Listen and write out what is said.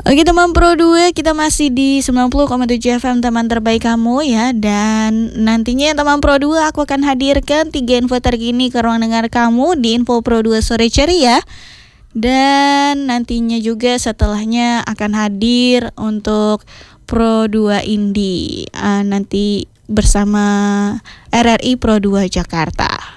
Oke teman Pro 2, kita masih di 90,7 FM teman terbaik kamu ya. Dan nantinya teman Pro 2, aku akan hadirkan 3 info terkini ke ruang dengar kamu di Info Pro 2 Sore Ceria. Dan nantinya juga setelahnya akan hadir untuk Pro 2 Indie nanti bersama RRI Pro 2 Jakarta.